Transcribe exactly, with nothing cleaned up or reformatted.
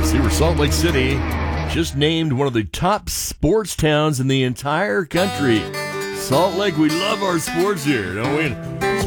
See, we're Salt Lake City, just named one of the top sports towns in the entire country. Salt Lake, we love our sports here, don't we?